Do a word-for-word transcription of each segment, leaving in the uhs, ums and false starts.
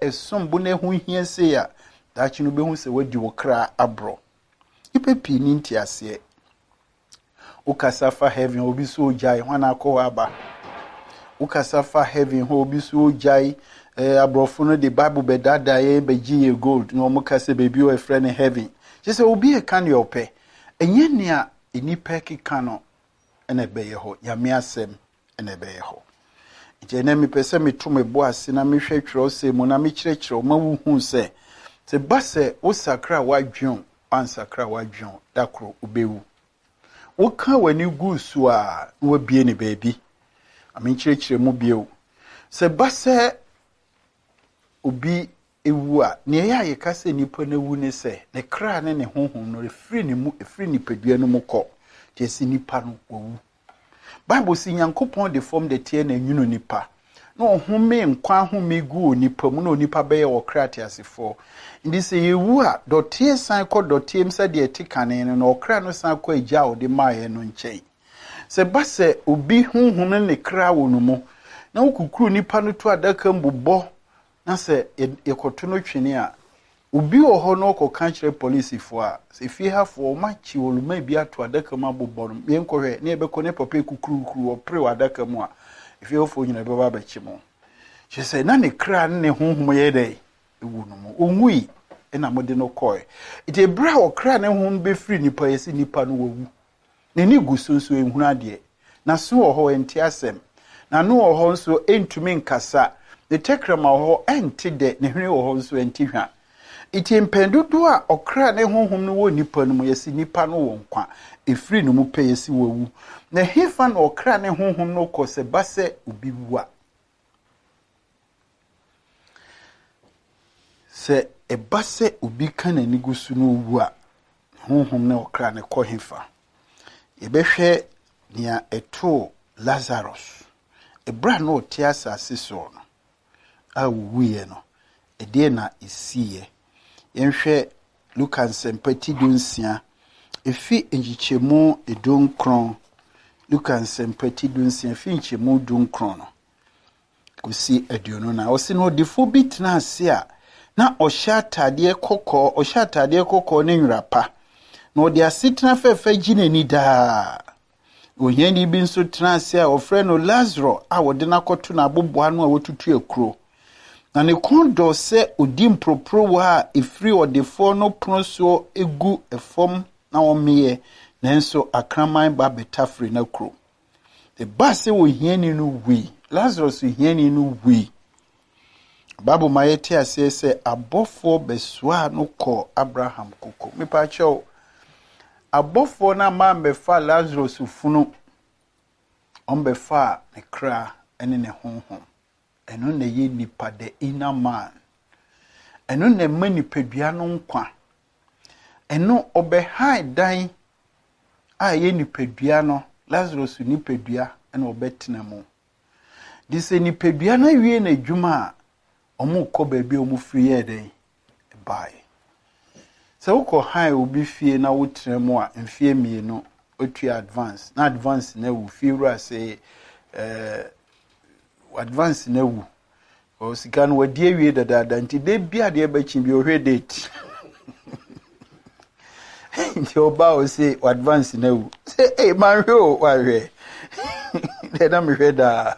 esombo na hu hia se ya dachi no behu se wadi wo kra abro ipe pi ni ntiase ukasafa heaven obi so jai hwana akọ aba ukasafa heaven ho obi so jai eh abrofo no the bible be dada ye be giye gold no mo kase bebi o friend heaven je se obi e kan yo pe enye nia enipa kika no ene be ye ho yame asem ene be ye ho je na mi pese mi to me bo ase na mi hwe twero se mo na mi kire kire o ma wu hu se se base wo sakra wadwon ansakra wadwon dakro obewu wo ka wani gusu a wo bie ne baabi ami kire kire mu bie se base obi ewu a ne ya ye kase nipa na wu ne se ne kra ne ne honhom no refri ne mu efri nipadua no mu kọ je si nipa no owu bible si Nyankopon de form de tie na nwunu nipa no home nkwa home gu nipa mu no nipa be ye wo kra te asefo ndi se yewu a dotie san kọ dotie msa de etikane no okra no san kọ agya o de maaye no nkyei se base obi honhom ne kra wo no mu na okukuru nipa no to adaka mbobọ na se yekoto no twene a obi wo ho no ko kankyere police fo a se fie ha fo ma chi oluma bi ato adaka ma bobọ no ye nkohwe na ebe ko ne papa kukuru kuru opre wa adaka mu a fie ho fo nyina be ba ba chi mo je se na ne kra ne honhom ye dai ewu no mo onwui ena mode no koi ite bra o kra ne honhom be free nipa yesi nipa no wowu ne ni gusonso ehunu ade na so wo ho enti asem na no wo ho nso entumi nkasa the tekrama ho enti de ne hwene wo ho nso enti hwa iti mpendudu a okra ne honhom no wo nipa no mu yesi nipa no wo nkwa efri no mu pe yesi wowu na hefa na okra ne honhom no ko se base obi wu a se e base obi kan ani gusu no wu a honhom na okra ne ko hefa e behwe nia eto Lazarus ebra no tiasa asese no a wuye no ede na isiye yenhwe Lukas empati dunsia efi enjichemu edunkron Lukas empati dunsia efi enjichemu dunkron no kusi aduonu na osi no defo bitna ase a na ohya atade kokko ohya atade kokko ne nwrapa na odi asitna fefe ginani da ohyendi bi nso tna ase a ofre no Lazarus a wode na koto na aboboa no a wotutu akuro na ne kondo se odi mpropro wa efri odefo no proso egu efom na omeye nanso akraman ba betafri na kro the base wo hiani no wi Lazarus hiani no wi babu mayete ase se abofo beswa no ko Abraham koko mepa cho abofo na ma mefa Lazarus funu ombefa ne kra ene ne honhom eno na ye nipa the inner man eno na ma nipadua no nkwa eno obehai dan a ye nipadua no Lazarus nipadua ena obetena mu dise nipadua na wie na adwuma omu ko baabi omu free ye den bai se uko hai obi fie na wotena mu a mfie mie no otu advance na advance na wu fie ra say eh advance na wu o sika no wadi awie dada nti de bia de bachi bi ohwe date nti oba o say advance na wu say eh man hwe o wa hwe de na me hwe da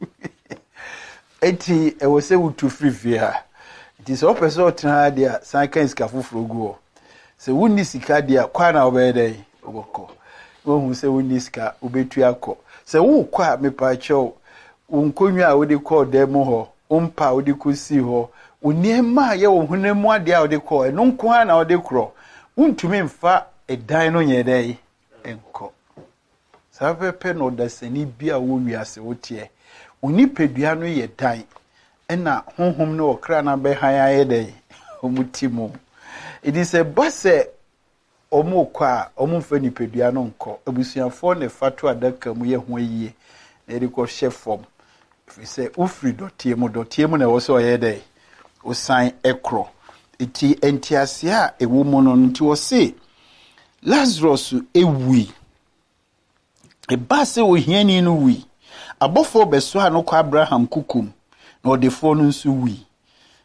eti e wo say wutu free free ha nti so person o tena dia san kan sika foforo guo se wunni sika dia kwa na obede oboko wo hu se wunni sika obetu akọ se wo kwa me pa cho unkonwa a wodi call dem ho umpa wodi kusi ho uniema ye wo hunemu ade a wodi call eno nko na wodi kro untumi mfa edan no nyedai enko sapepe no dasani bia wo wiase wotie unipedua no ye dan ena honhom no okra na be han ayedai omutimo it is a base omo kwa omo mfa nipedua no nko abusuafo ne fatu adaka mu ye ho yie eri ko chef form if we say ufri dotie mu dotie mu na wo so yedai o sign ekro iti entiase a ewo mu no nti wo se Lazarus ewi e base wo hiani no wi abofo beso ha no kwa Abraham kukum na odefo no nso wi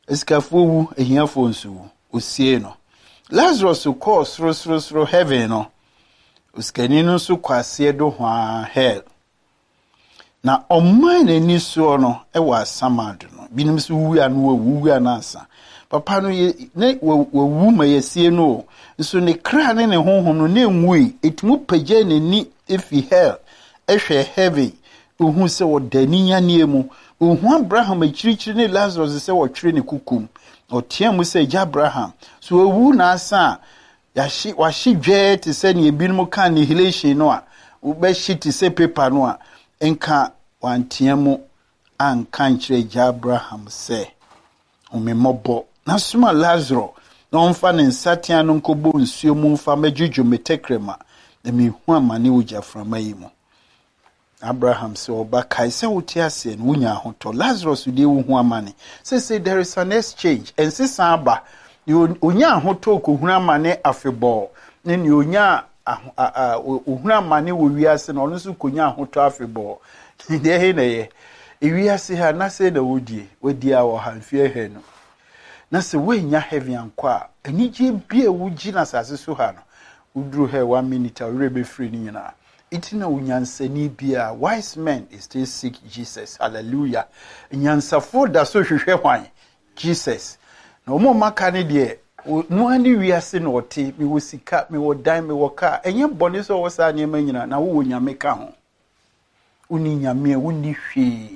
Escafo wu ehiafo nso wu osie no. Lazarus ko sro sro sro heaven no. Uskani no so kwase do hwa hell. Na oman ani so no e wa samado no. Binim so wu anu wu anasa. Papa no ye ne wu ma yesie no. Nso ne kra ne ne honhom no ne nwui etmu pagye ne ni efi hell. Ehwe heaven. Uhu se wo dani yane mu. Uhu Abraham akirikyiri ne Lazarus se wo twere ne kukum. Otia mu se ja Abraham. So wu na asa yashi washi dwe te se ne ebinum kan annihilation no a wo be shiti se paper no a enka wantia mu anka nkyere ja Abraham se umemobɔ na suma Lazarus na onfa ne nsatia no nkobo nsuo mu mfa magjuju metekrema na mehu amane ugya frama yi mu. Abraham said, Oba kai se wote ase no wunya hoto. Lazarus de wo hu amane. Say say there is an exchange. And say samba you onya hoto ko hu amane afebɔ. Ne ni onya ohun amane wo wiase no no so konya hoto afebɔ. De he na ye. E wiase ha na say na wodie. Wodi a wo hanfie he no. Na se wenya heavy anko a anigye bia wugi na sase so ha no. Udru he one minute a rebe free ni nyina. Itina unyansani bia wise men is still seek Jesus. Hallelujah. Nyansafo da so hwehwe hwan Jesus. Na omo maka ne de no ani wiase na ote mi wo sika mi wo dan mi wo ka enye bone so wo sa ne manyina na wo nyame ka ho. Uni nyame woni hwe.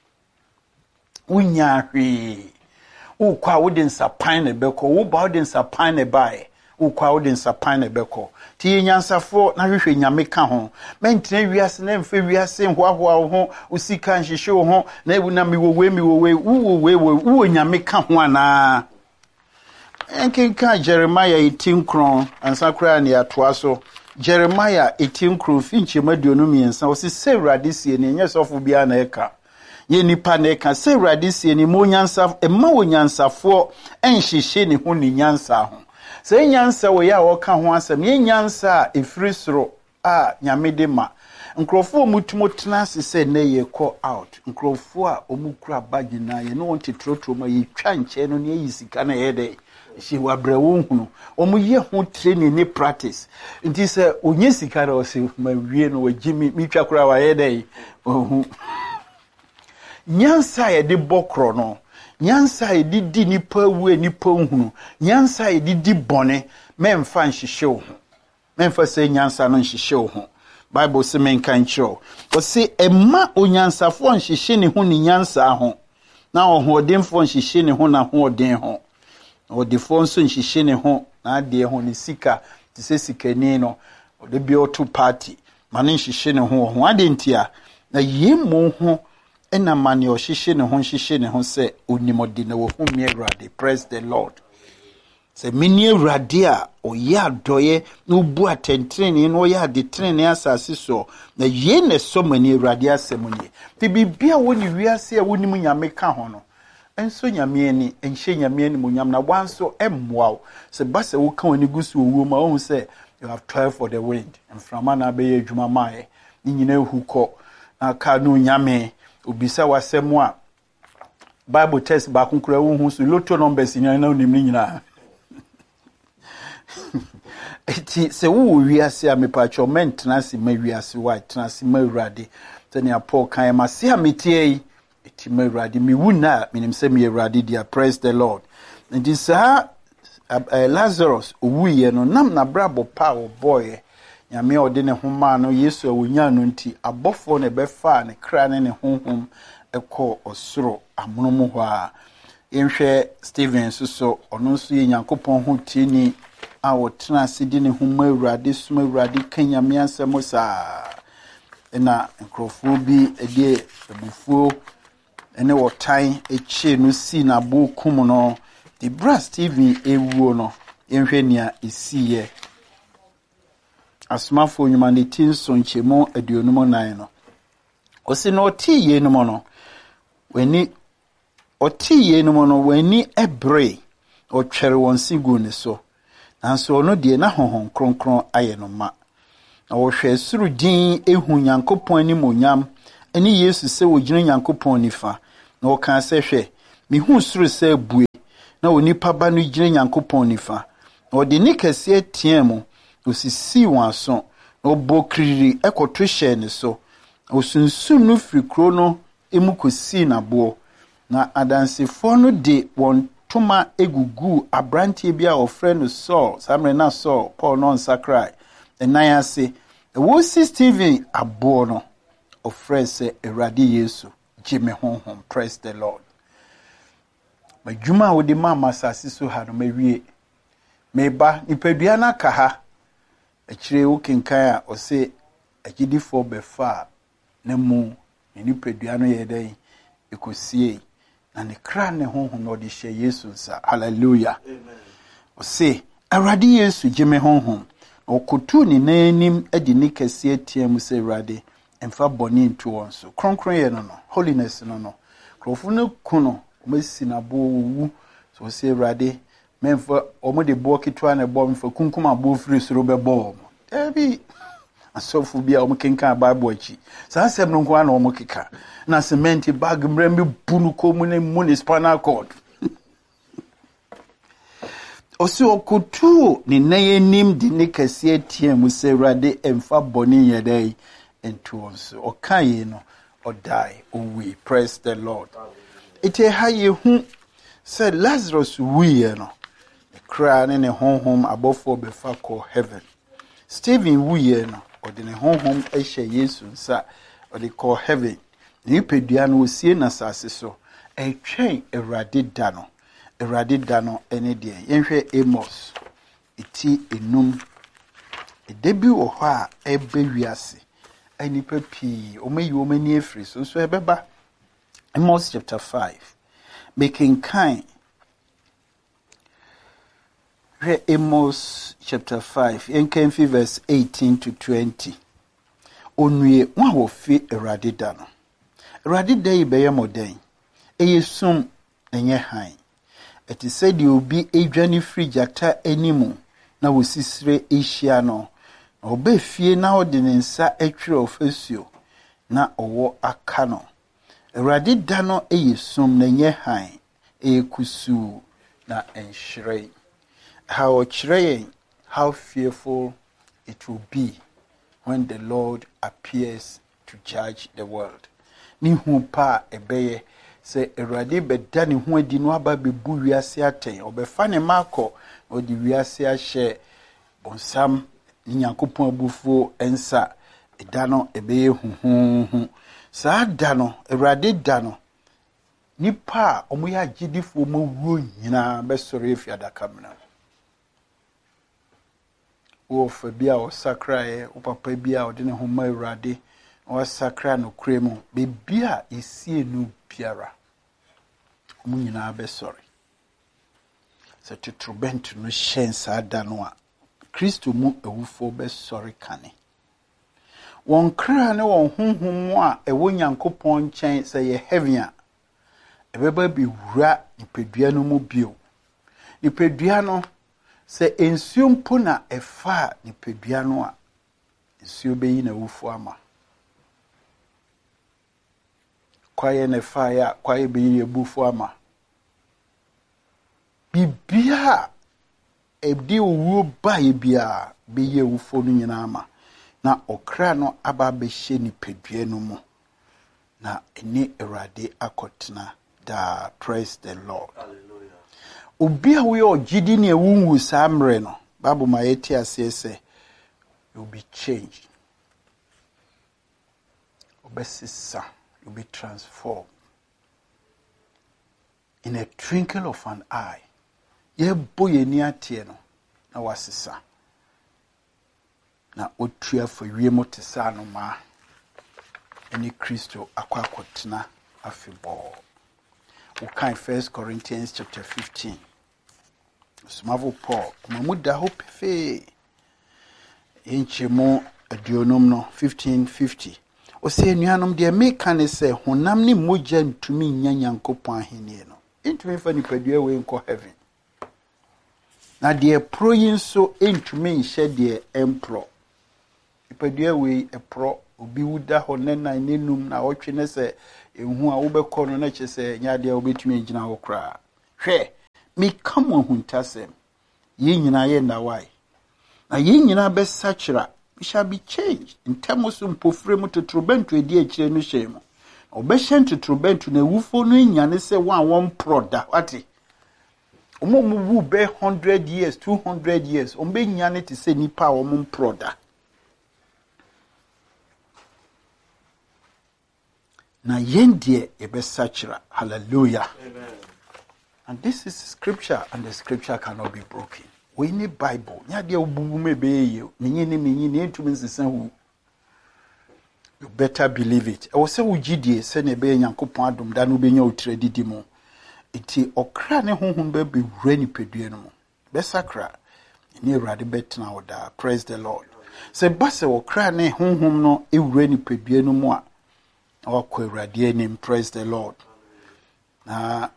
Unya hwe. Wo kwa wo den sapan ne beko wo ba wo den sapan ne bae. Wo kwa wo den sapan ne beko. Ti nyansafo na hwehwe nyame ka ho mentene wiase na mfe wiase hwahoa ho usika nhihye ho na ebu na mi wowe mi wowe wo we wo nyame ka ho ana enkenka Jeremiah eighteen kron ansa kra na atoa so Jeremiah eighteen kron finche maduonu miensa o se sewrade sie ne nyesofo bia na eka ye nipa na eka sewrade sie ne mo nyansa e ma wo nyansafo enhihye ne ho ni nyansa ho. Se nyansa wo ya wo ka ho asem ye nyansa efiri soro a nyame de ma nkrofo mutumo tena se se na ye call out nkrofo a omukura bagi na ye no wonte trotro ma ye twa nche no ne yi sika na ye de shi wabrawo hunu omu ye ho training ni practice nti se onye sika na o se ma wie no wagimi mi twa kura wa ye de ohu nyansa ye de bokro no nyansa edidi nipa wu nipa hunu nyansa edidi bone memfa nhihye wo memfa se nyansa no nhihye wo Bible se menka nkyerɛ o se emma onyansafo nhihye ne ho ni nyansa ho na ohodemfo nhihye ne ho na hoden ho odefo nso nhihye ne ho na ade ho ne sika te se sikani no de bi oto party mane nhihye ne ho ho ade ntia na yemo ho ena mani o hihye ne ho hihye ne ho se onimodi na wo hu mi Awurade. Praise the Lord. Se mini Awurade a o ya doye no bu atentrene no ya de trene asase so na ye ne so mani Awurade asemunye ti bibia woni wiase a woni mu nyame ka ho no enso nyame ani enhye nyame ani mu nyam na wanso emmoa se base wo ka woni gusu owo ma wo se you have tried for the wind and from ana be ye adwuma mae ni nyina ehukọ na ka no nyame obisa wasemu a Bible test ba kunkura wo hu so lotto numbers nyina na onim nyina eti se wo wiase a mepacho mentena se ma wiase wa tena se ma Awurade tene Paul kan ma se ametie eti ma Awurade mi wuna minim se mi Awurade dia. Praise the Lord. And this uh, uh, Lazarus owuye no nam na brabo pa wo boy nyame ode ne homa no Yesu awunya no nti abofo ne befa ne kra ne ne honhom ekọ osoro amonomo ho a yenhwe Steven so ono nso ye Nyankopɔn ho tieni a wotena asidi ne homa Awurade suma Awurade kanyame asɛm saa ena nkrofo bi edie ebufuo ene wotan echi no si na bo kum no the bra Steven ewuo no yenhwe nia esiye asmafo nyuma ne tinso nchemo aduonum nan no osi no tiye no no weni otiye no no weni ebre otwere won sigu ne so nanso no de na honhon kronkron aye no ma na wo hwe suru din ehu Nyankopɔn ani monyam eni Yesu se wo gyina Nyankopɔn nifa na wo kan se hwe mi hu suru se bue na onipa ba no gyina Nyankopɔn nifa na ɔde ne kɛse atia mu osisi wɔn aso na ɔbɔ kiriri ɛkɔto hyɛ ne so osunsum no firi kuro no emu kosi naboɔ na adansefoɔ no de wɔn toma egugu abrantie bi a ɔfrɛ no Saul samre na Saul Paul no nsakrai ɛnan ase ɛwɔ si Stephen aboɔ no ɔfrɛ sɛ Awurade Yesu gye me honhom. Praise the Lord. Madwuma a wode ma masase so ha no mawie meba nipadua na ka ha akyire wo kenkan a ɔse agyidifoɔ bɛfa na mu nipadua no yɛ dɛn ekosie na ne kra ne honhom no de hyɛ Yesu nsa. Hallelujah. Amen. Ɔse Awurade Yesu gye me honhom. Ɔkotu ne nanim adi ne kɛse atia mu sɛ Awurade emfa bɔne nto wɔn so. Kronkron yɛ no no, holiness no no. Krofo no ku no, ɔmasi na bo wu. So ɔse Awurade memfa ɔmo de bo ketwa na bɔ memfa kunkum abo firi soro bɛbɔ ɔmo. Ebi asɔfo bi a ɔmo kenkan Bible akyi. Saa asɛm no nko ana ɔmo keka. Na cement bag mrɛ me bu no komu ne mu ne spinal cord. Ɔse ɔkotu ne nanim de ne kɛse atia mu sɛ Awurade emfa bɔne yɛ dɛn into wɔn so. Ɔka yi no ɔdae ɔwi. Praise the Lord. Ite ha yehu sɛ Lazarus wuiɛ no ne kra ne ne honhom abɔfoɔ bɛfa kɔ heaven. Stephen wuiɛ no ɔde ne honhom ɛhyɛ Yesu nsa ɔde kɔ heaven. Ne pedua no osie na sase so ɛtwɛn Awurade da no. Awurade da no ene deɛ yɛnhwɛ Amos eti enum edebi wɔ hɔ a ɛbɛ wiase anipa pii ɔmayi ɔmani afiri so so ɛbɛba. Amos chapter five making kind. Hwɛ Amos chapter five yɛnkan fi verse eighteen to twenty. Onue wɔn a wɔfi Awurade da no. Awurade da yi bɛyɛ mɔden ɛyɛ sum ɛnyɛ han. Eti said you be adwane free jata animu na wosisire ahyia no na obe fie na ode ne nsa atwere ofasuo na owo aka no. Awurade da no eyesum na nye han ekusu na enhyire. How kyerɛ how fearful it will be when the Lord appears to judge the world. Ni hu pa ebeye se Awurade bɛda ne ho adi no aba bebu wiase atɛn ɔbɛfa ne makɔ ɔde wiase ahyɛ bonsam Nyankopɔn abufuo ensa ɛda no ɛbɛyɛ huhuhu. Saa da no Awurade da no nipa a ɔmo yɛ agyidifo mo wuo nyina bɛsɔre efi adaka mena. Wo fa bi a ɔsakrae wo papa bi a ɔde ne ho ma Awurade ɔsakra no kure mu bebi a esie no biara ɔmo nyina bɛsɔre. Sɛ totorobɛnto no hyɛn saa da no a Kristo mu awufo bɛsɔre kane. Wɔn kra ne wɔn honhom a ɛwɔ Nyankopɔn nkyɛn sɛ yɛ heaven a ɛbɛba bi wura nipadua no mu bio. Nipadua no sɛ ensuo mpo na ɛfa nipadua no a nsuo bɛyi na awufo ama. Kwaye ne fire kwaye bɛyi abufo ama. Bibia ebdi owuo bae bia bɛyi awufo no nyina ama. Na okra no aba bɛhyɛ nipadua no mu. Na eni Awurade akɔtena da. Praise the Lord. Hallelujah. Obi a we ogidi ne ewunwu saa mre no Bible ma yeti ase se you will be changed. Obesisa, you will be transformed in a twinkle of an eye. Ye boye ni atie no na wasisa. Na otua for wiemo te sa no ma eni Kristo akwa akotena afebɔ. We can First Corinthians chapter fifteen. Smavo Paul, mamuda hope fe inchemo adionum no fifteen fifty. O se nuanom de meka ne se honam ne mogya ntumi nya Nyankopɔn ahenie no. Intumi fa nipadua we nko heaven. Na de pro yin so intumi nhye de empro. Nipadua we epro obi wuda ho ne nan nenum na wotwe ne se ehu a wobɛkɔ no na kyese nya de a wobetumi agina wo kra. Hwɛ me come on huntasem ye nyina ye na why na ye nyina be sachira we shall be changed in terms of pofre mu totrobentu edi akire no hyem obehye totrobentu na wufo no nyane se one one proda wati omo mu wu be one hundred years two hundred years ombe nyane te se nipa omo proda na yendie ebe sachira. Hallelujah. Amen. And this is scripture, and the scripture cannot be broken. We need Bible. You better believe it. I was say ujidie se ne be Nyankopon adom da no benya otredi di mo. Iti okra ne honhom be be wrani pedue no mo. Be sakra ni Awurade betena oda. Praise the Lord. Se base okra ne honhom no e wrani pedue no mo a wakwa Awurade anim. Praise the Lord. Na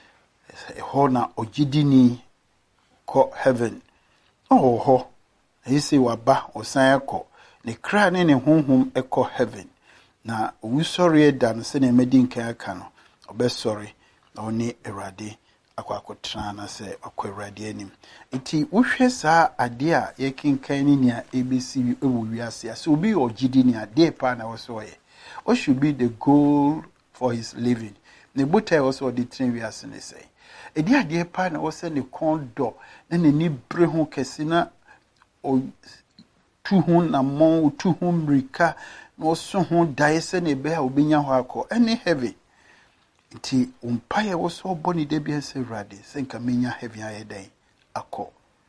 ehona ogidini ko heaven. Oh ho. Isi waba osan ko ne kra ne ne honhom eko heaven. Na we sorry dan se ne medi nkan aka no. Obesori na oni Awurade akwa akotra na se akwa Awurade anim. Iti wohwe saa ade a yekinkan ni nia ebesi ewu wiase ase obi ogidini ade pa na wo so ye. What should be the goal for his living? Ne buta also the train we are saying say. E dia de pa na wo se ne kondo na ne ni bre ho kese na o tu ho na mon tu ho mrika no so ho dai se ne be a obenya ho akọ any heavy. Nti umpaye wo so boni de bi ese Awurade se nka menya heavy aye dan akọ.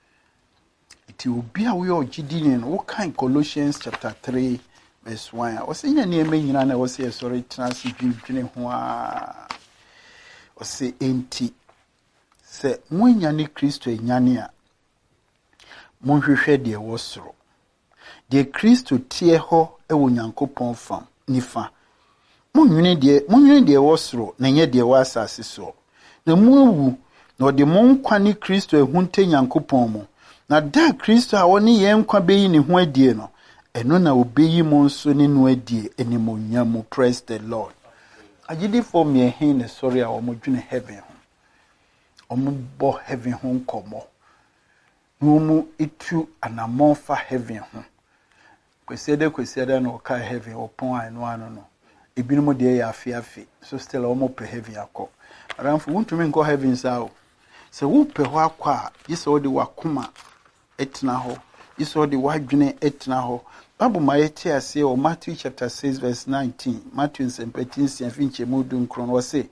Nti obi a we ogidini no wo kan Colossians chapter three verse one. O se nya ne me nyina na wo se sorry transi dwene ho a o se enti se mwenya ni Kristo enyane a monhwehwe de wo soro de Kristo tie ho e wo Nyankopon fam nifa monwene de monwene de wo soro na nye de wo asase so na muwu na ode monkwa ni Kristo ehunte Nyankopon mu na da Kristo a woni ye nkwa beyi ne ho adie no eno na obeyi mo nso ne no adie enimonyam. Praise the Lord. Agidi for me hin ne sorry a omodwene heaven ho ombo heaven ho nkomo no itu anamon fa heaven ho kwesiede kwesiede na oka heaven opon anu anu no ebinum de ya afi afi so still omo pe heaven akọ aramfo wuntumi nko heaven sao se wo pe ho akọ yise odi wakoma etna ho yise odi wadwene etna ho Bible ma yeti ase o Matthew chapter six verse nineteen. Matthew seventeen finche mudu nkron wo se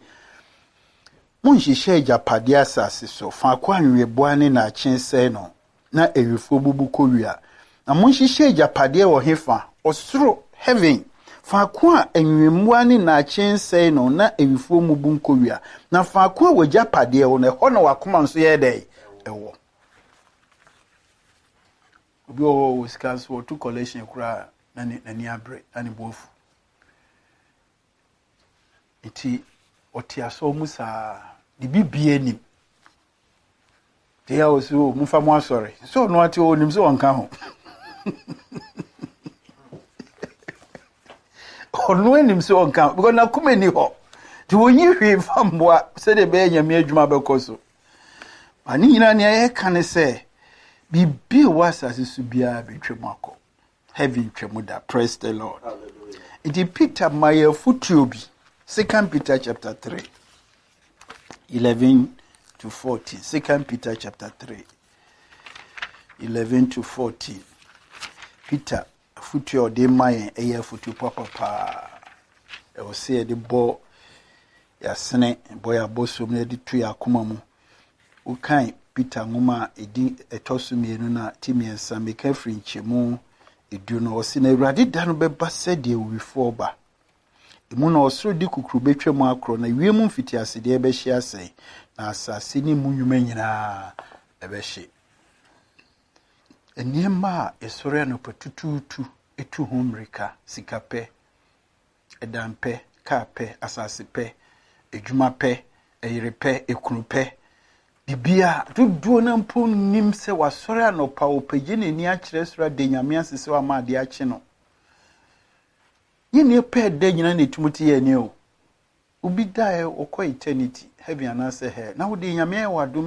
Munhihye japade asase so fa kwa anweboa ne na chense no na ewifo bubu kowia na munhihye japade wo hefa osoro heaven fa kwa anwemua ne na chense no na ewifo mubu nkowia na fa kwa wo japade wo ne ho na wakoma nso ye dai ewo obi o skas wo to collection kura na na ni abre na ni bofu iti otiaso musa di bibie ni te ya osu mufa mo asori so no ati o nim so onka ho ono enim so onka because na kuma ni ho ti wonyi hwe famboa se de be nyame adwuma bekoso ani nyina ne ye kan se bibie wasase su bia betwem akọ heaven twemu da. Praise the Lord. Hallelujah. It Peter my futuobi Second Peter chapter three eleven to fourteen. Second Peter chapter three eleven to fourteen. Peter futuo de my eye futu papa pa e o se de bo ya sene bo ya bosom na de tu ya akoma mu o kan Peter ngoma edi etosumienu na timiensa meka frinchemu edu no o se na Awurade da no beba se de wifo ba emu na osoro di kukuru betwem akro na wiemu mfiti ase de ebe hye ase na asase ni munwuma nyina ebe hye eniema esore no patututu etu homrika sikape edampe kape asase pe edwuma pe eyirepe ekunupe bibia dudu na mpo nim se wasore anopa opagye nani a kire sora de nyame asese wa ma de akye no yini pe de nyina na etumuti ye ne o ubi dae okọ eternity heaven anase he na wo de nyame wa